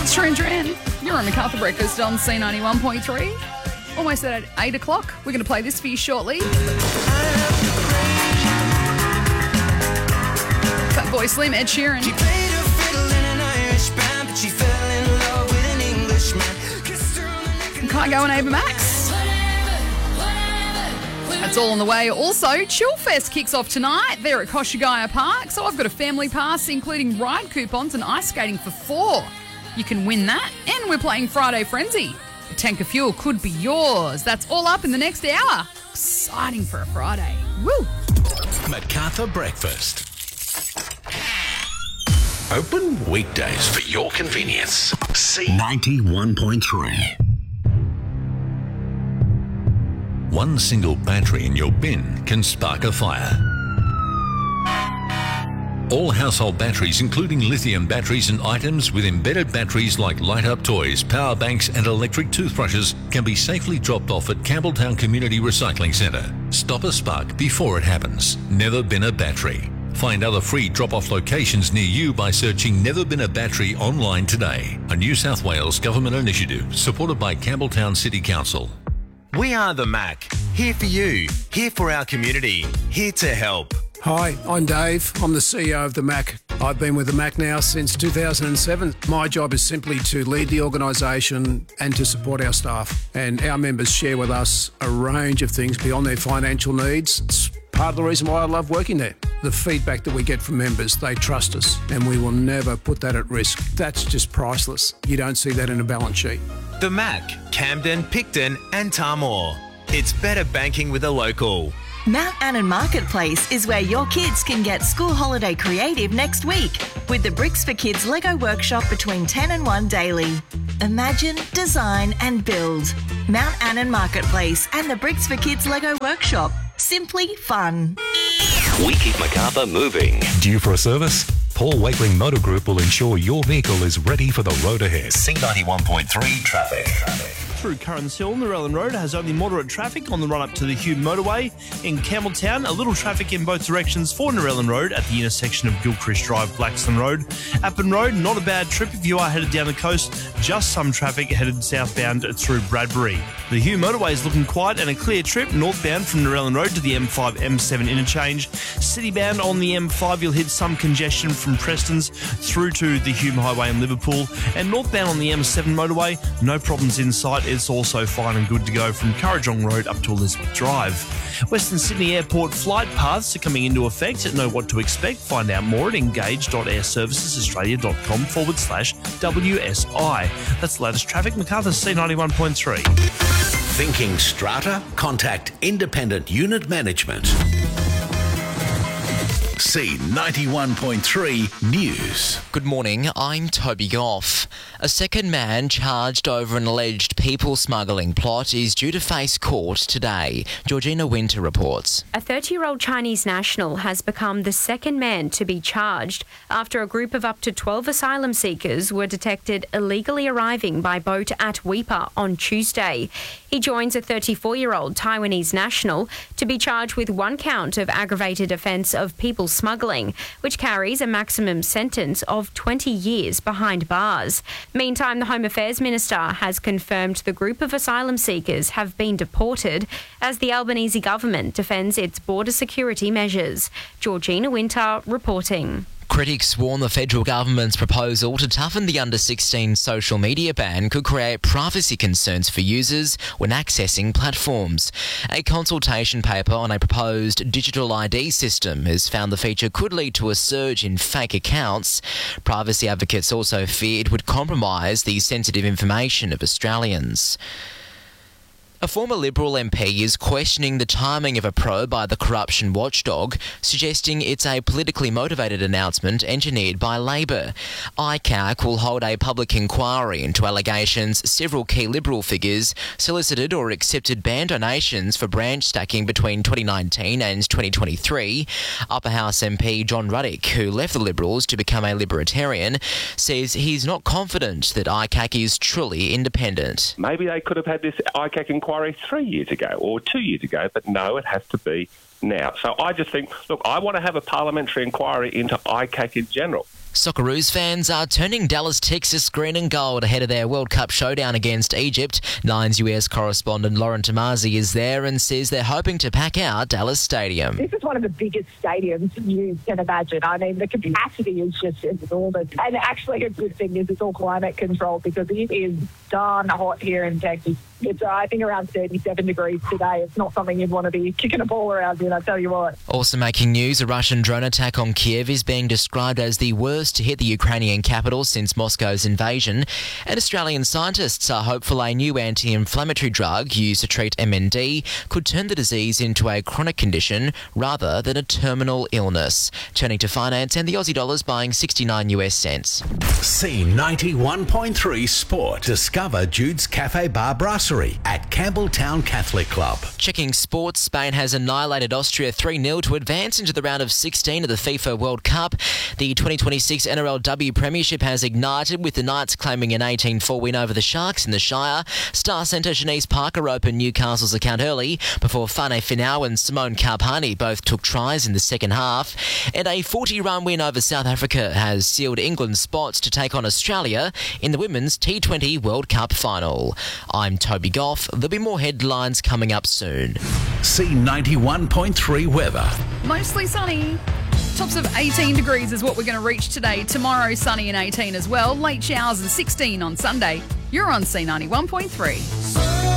It's Trent. You're on MacArthur Breakfast on C91.3. Almost at 8 o'clock. We're going to play this for you shortly. Fatboy Slim, Ed Sheeran. She played a fiddle in an Irish band, but she fell in love with an Englishman. Can't go on Ava Max. That's all on the way. Also, Chillfest kicks off tonight there at Koshigaya Park. So I've got a family pass, including ride coupons and ice skating for 4. You can win that. And we're playing Friday Frenzy. A tank of fuel could be yours. That's all up in the next hour. Exciting for a Friday. Woo! MacArthur Breakfast. Open weekdays for your convenience. C91.3. One single battery in your bin can spark a fire. All household batteries, including lithium batteries and items with embedded batteries like light-up toys, power banks and electric toothbrushes, can be safely dropped off at Campbelltown Community Recycling Centre. Stop a spark before it happens. Never Been a Battery. Find other free drop-off locations near you by searching Never Been a Battery online today. A New South Wales government initiative supported by Campbelltown City Council. We are the Mac. Here for you. Here for our community. Here to help. Hi, I'm Dave. I'm the CEO of the Mac. I've been with the Mac now since 2007. My job is simply to lead the organisation and to support our staff. And our members share with us a range of things beyond their financial needs. It's part of the reason why I love working there. The feedback that we get from members, they trust us and we will never put that at risk. That's just priceless. You don't see that in a balance sheet. The Mac, Camden, Picton and Tamor. It's better banking with a local. Mount Annan Marketplace is where your kids can get school holiday creative next week with the Bricks for Kids Lego workshop between 10 and 1 daily. Imagine, design and build. Mount Annan Marketplace and the Bricks for Kids Lego workshop. Simply fun. We keep MacArthur moving. Due for a service? Paul Wakeling Motor Group will ensure your vehicle is ready for the road ahead. C91.3 traffic. Through Currans Hill, Narellan Road has only moderate traffic on the run up to the Hume Motorway. In Campbelltown, a little traffic in both directions for Narellan Road at the intersection of Gilchrist Drive, Blackstone Road. Appin Road, not a bad trip if you are headed down the coast, just some traffic headed southbound through Bradbury. The Hume Motorway is looking quiet and a clear trip northbound from Narellan Road to the M5-M7 interchange. Citybound on the M5, you'll hit some congestion from Prestons through to the Hume Highway in Liverpool. And northbound on the M7 motorway, no problems in sight. It's also fine and good to go from Currajong Road up to Elizabeth Drive. Western Sydney Airport flight paths are coming into effect. Know what to expect. Find out more at engage.airservicesaustralia.com/WSI. That's the latest traffic. MacArthur C91.3. Thinking strata? Contact Independent Unit Management. C91.3 News. Good morning, I'm Toby Goff. A second man charged over an alleged people smuggling plot is due to face court today. Georgina Winter reports. A 30-year-old Chinese national has become the second man to be charged after a group of up to 12 asylum seekers were detected illegally arriving by boat at Weipa on Tuesday. He joins a 34-year-old Taiwanese national to be charged with 1 count of aggravated offence of people smuggling, which carries a maximum sentence of 20 years behind bars. Meantime, the Home Affairs Minister has confirmed the group of asylum seekers have been deported as the Albanese government defends its border security measures. Georgina Winter reporting. Critics warn the federal government's proposal to toughen the under-16 social media ban could create privacy concerns for users when accessing platforms. A consultation paper on a proposed digital ID system has found the feature could lead to a surge in fake accounts. Privacy advocates also fear it would compromise the sensitive information of Australians. A former Liberal MP is questioning the timing of a probe by the corruption watchdog, suggesting it's a politically motivated announcement engineered by Labor. ICAC will hold a public inquiry into allegations several key Liberal figures solicited or accepted band donations for branch stacking between 2019 and 2023. Upper House MP John Ruddick, who left the Liberals to become a Libertarian, says he's not confident that ICAC is truly independent. Maybe they could have had this ICAC inquiry 3 years ago or 2 years ago, but no, it has to be now. So I just think, look, I want to have a parliamentary inquiry into ICAC in general. Socceroos fans are turning Dallas, Texas green and gold ahead of their World Cup showdown against Egypt. Nine's US correspondent Lauren Tomasi is there and says they're hoping to pack out Dallas Stadium. This is one of the biggest stadiums you can imagine. I mean, the capacity is just enormous. And actually a good thing is it's all climate controlled because it is darn hot here in Texas. It's, I think, around 37 degrees today. It's not something you'd want to be kicking a ball around in, I tell you what. Also making news, a Russian drone attack on Kiev is being described as the worst to hit the Ukrainian capital since Moscow's invasion. And Australian scientists are hopeful a new anti-inflammatory drug used to treat MND could turn the disease into a chronic condition rather than a terminal illness. Turning to finance, and the Aussie dollar's buying 69 US cents. C91.3 Sport. Discover Jude's Cafe Bar Brasserie at Campbelltown Catholic Club. Checking sports, Spain has annihilated Austria 3-0 to advance into the round of 16 of the FIFA World Cup. The 2026 NRLW Premiership has ignited with the Knights claiming an 18-4 win over the Sharks in the Shire. Star centre Shanice Parker opened Newcastle's account early before Fane Finau and Simone Carpani both took tries in the second half. And a 40-run win over South Africa has sealed England's spots to take on Australia in the Women's T20 World Cup final. I'm Toby Goff. There'll be more headlines coming up soon. C91.3 weather. Mostly sunny. Tops of 18 degrees is what we're going to reach today. Tomorrow, sunny and 18 as well. Late showers and 16 on Sunday. You're on C91.3.